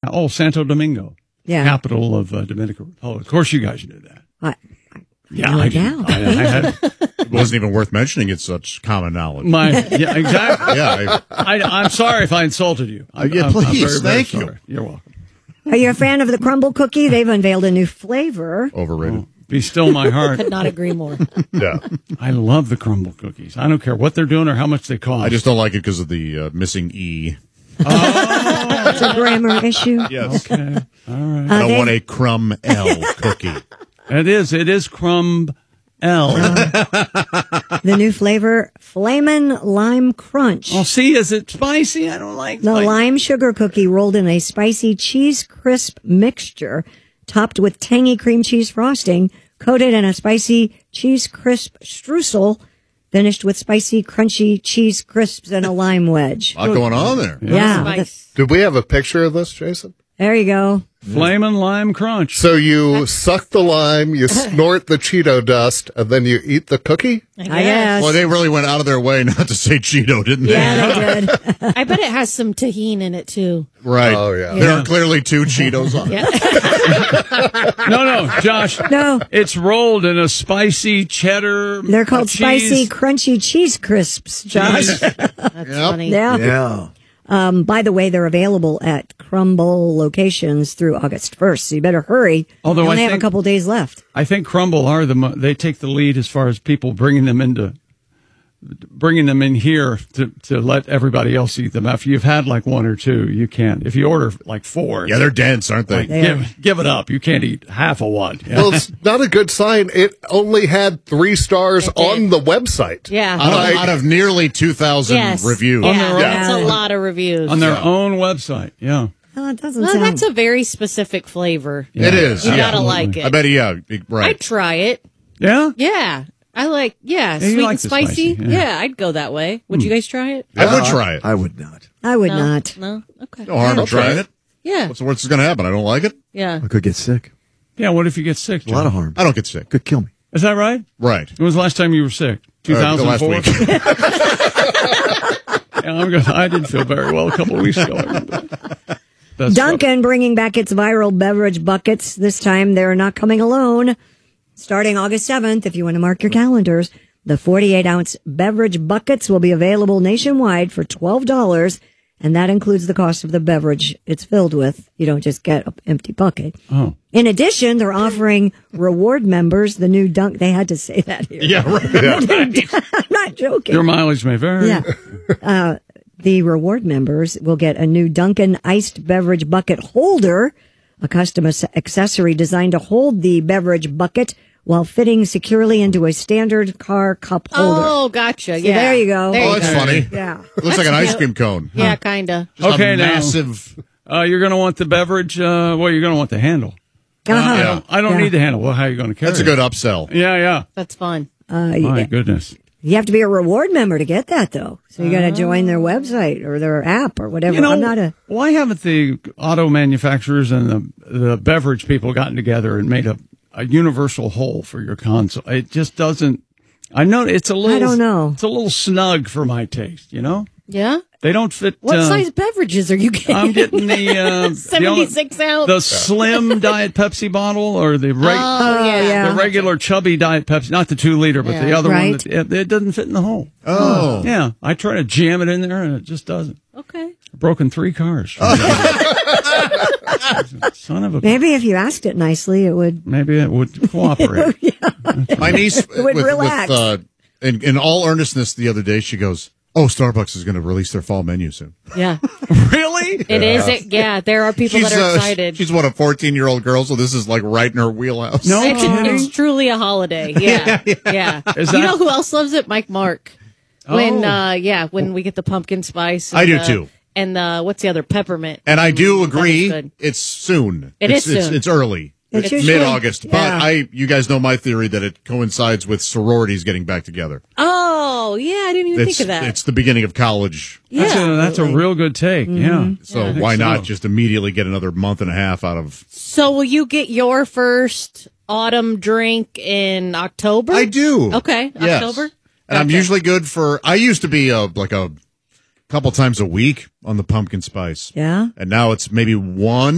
Santo Domingo. Yeah. Capital of Dominican Republic. Of course, you guys knew that. I doubt. It wasn't even worth mentioning. It's such common knowledge. Yeah, exactly. Yeah, I'm sorry if I insulted you. Yeah, please, I'm very thank you. sorry. You're welcome. Are you a fan of the crumble cookie? They've unveiled a new flavor. Overrated. Be still my heart. Could not agree more. Yeah. I love the crumble cookies. I don't care what they're doing or how much they cost. I just don't like it because of the missing E. It's a grammar issue. Yes. Okay. All right. I don't want a crumb L cookie. It is crumb L. The new flavor, Flamin' Lime Crunch. Oh, see, is it spicy? I don't like The lime sugar cookie rolled in a spicy cheese crisp mixture, topped with tangy cream cheese frosting, coated in a spicy cheese crisp streusel, finished with spicy, crunchy cheese crisps and a lime wedge. A lot going on there. Yeah. Spice. Did we have a picture of this, Jason? There you go. Flamin' Lime Crunch. So you suck the lime, you snort the Cheeto dust, and then you eat the cookie? I guess. Well, they really went out of their way not to say Cheeto, didn't they? Yeah, they did. I bet it has some tahini in it, too. Right. Oh, yeah. There are clearly 2 Cheetos on it. No, Josh. No. It's rolled in a spicy cheddar. They're called cheese. spicy, crunchy cheese crisps, Josh. That's funny. Yeah. Yeah. By the way, they're available at Crumble locations through August 1st, so you better hurry. Although you only I have a think- couple days left. I think Crumble they take the lead as far as people bringing them in here to let everybody else eat them. After you've had like 1 or 2, you can't. If you order like 4, Yeah, they're dense, aren't they? give it up. You can't eat half of one. Yeah. Well, it's not a good sign. It only had 3 stars It did. on the website. Yeah. Out of nearly 2,000 Yes. reviews. Yeah, their that's own- a lot of reviews. On their own website. Yeah. Oh, it doesn't Well, sound... that's a very specific flavor. It is. You yeah. gotta like it. I bet, yeah. Right. I'd try it. Yeah? Yeah. I like, you sweet like and the spicy. spicy, yeah. I'd go that way. Would you guys try it? I would try it. I would not. I would No? not. No? Okay. No harm in Okay. trying it. Yeah. What's the worst that's going to happen? I don't like it. Yeah. I could get sick. Yeah, what if you get sick, A lot John? of harm. I don't get sick. Could kill me. Is that right? Right. When was the last time you were sick? The 2004? last week. Yeah, I didn't feel very well a couple of weeks ago. That's Dunkin' bringing back its viral beverage buckets. This time they're not coming alone. Starting August 7th, if you want to mark your calendars, the 48-ounce beverage buckets will be available nationwide for $12, and that includes the cost of the beverage it's filled with. You don't just get an empty bucket. Oh. In addition, they're offering reward members the new Dunk. They had to say that here. Yeah, right. I'm not joking. Your mileage may vary. Yeah. The reward members will get a new Dunkin' iced beverage bucket holder, a custom accessory designed to hold the beverage bucket while fitting securely into a standard car cup holder. Oh, gotcha. So Yeah. there you go. There Oh, you that's go. funny. Yeah. It looks like an ice cream cone. Yeah, kinda. Just Okay, a now. massive. You're going to want the beverage. You're going to want the handle. Uh-huh. I don't Yeah. need the handle. Well, how are you going to carry That's a it? good upsell. Yeah. That's fun. My goodness. You have to be a reward member to get that, though. So you got to join their website or their app or whatever. You know, I'm not a. why haven't the auto manufacturers and the beverage people gotten together and made a universal whole for your console? It just doesn't. I know it's a little. I don't know. It's a little snug for my taste. You know, Yeah? they don't fit. What size beverages are you getting? I'm getting the 76 ounce? the slim Diet Pepsi bottle or the yeah. the regular chubby Diet Pepsi, not the 2-liter, but the Yeah. other Right. one that it doesn't fit in the hole. Oh. Yeah, I try to jam it in there and it just doesn't. Okay. I've broken 3 cars. Son of a. Maybe if you asked it nicely, it would. Maybe it would cooperate. My niece, would relax. in all earnestness, the other day, she goes, "Oh, Starbucks is going to release their fall menu soon." Yeah. Really? It is. Yeah, there are people that are excited. She's what, a 14-year-old girl, so this is like right in her wheelhouse. No It's kidding. truly a holiday. Yeah. Yeah. Is You that- know who else loves it? Mike Mark. When, Oh. when we get the pumpkin spice. I and, do too. And what's the other? Peppermint. And I do That is agree, good. it's soon. It is It's soon. early. It's It's usually- mid-August. Yeah. But you guys know my theory that it coincides with sororities getting back together. Oh, yeah. I didn't even It's, think of that. it's the beginning of college. yeah. That's a real good take. Yeah. So I think why so. not just immediately get another month and a half out of... So will you get your first autumn drink in October? I do. Okay. Yes. October? And I'm Gotcha. usually good for... I used to be like a couple times a week on the pumpkin spice. Yeah. And now it's maybe one